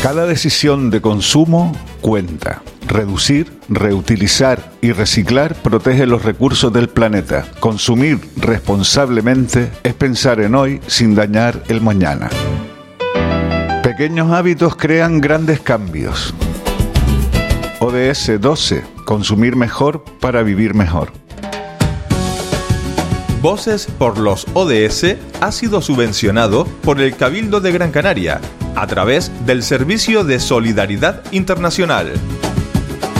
Cada decisión de consumo cuenta. Reducir, reutilizar y reciclar protege los recursos del planeta. Consumir responsablemente es pensar en hoy sin dañar el mañana. Pequeños hábitos crean grandes cambios. ODS 12. Consumir mejor para vivir mejor. Voces por los ODS ha sido subvencionado por el Cabildo de Gran Canaria a través del Servicio de Solidaridad Internacional.